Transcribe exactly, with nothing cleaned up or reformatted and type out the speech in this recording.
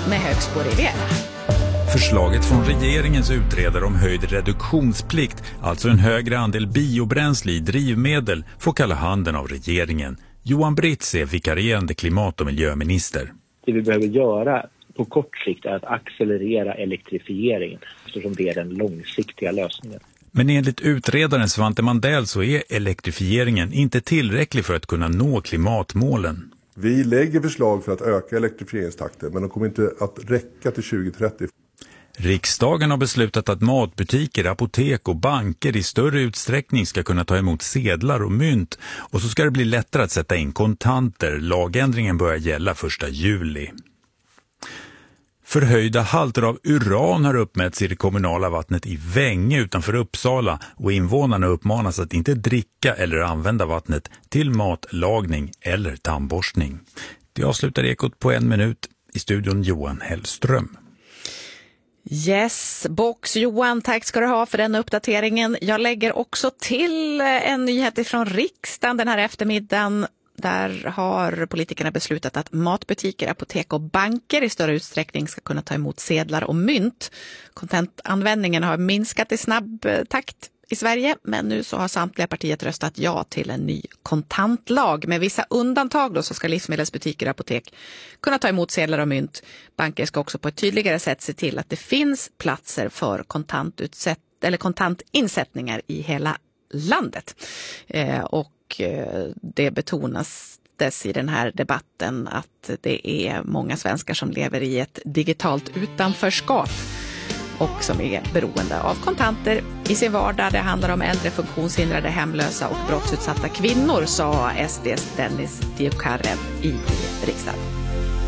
med högst på Riviera. Förslaget från regeringens utredare om höjd reduktionsplikt, alltså en högre andel biobränsle i drivmedel, får kalla handen av regeringen. Johan Britz är vikarierande klimat- och miljöminister. Det vi behöver göra på kort sikt är att accelerera elektrifieringen, eftersom det är den långsiktiga lösningen. Men enligt utredaren Svante Mandell så är elektrifieringen inte tillräcklig för att kunna nå klimatmålen. Vi lägger förslag för att öka elektrifieringstakten, men de kommer inte att räcka till tjugo trettio. Riksdagen har beslutat att matbutiker, apotek och banker i större utsträckning ska kunna ta emot sedlar och mynt, och så ska det bli lättare att sätta in kontanter. Lagändringen börjar gälla första juli. Förhöjda halter av uran har uppmätts i det kommunala vattnet i Vänge utanför Uppsala, och invånarna uppmanas att inte dricka eller använda vattnet till matlagning eller tandborstning. Det avslutar Ekot på en minut. I studion Johan Hellström. Yes, box Johan, tack ska du ha för den uppdateringen. Jag lägger också till en nyhet ifrån riksdagen den här eftermiddagen. Där har politikerna beslutat att matbutiker, apotek och banker i större utsträckning ska kunna ta emot sedlar och mynt. Kontantanvändningen har minskat i snabb takt i Sverige, men nu så har samtliga partier röstat ja till en ny kontantlag. Med vissa undantag då så ska livsmedelsbutiker och apotek kunna ta emot sedlar och mynt. Banker ska också på ett tydligare sätt se till att det finns platser för kontantutsätt eller kontantinsättningar i hela landet. Eh, och det betonas dess i den här debatten att det är många svenskar som lever i ett digitalt utanförskap och som är beroende av kontanter i sin vardag. Det handlar om äldre, funktionshindrade, hemlösa och brottsutsatta kvinnor, sa S D:s Dennis Dioukarev i riksdagen.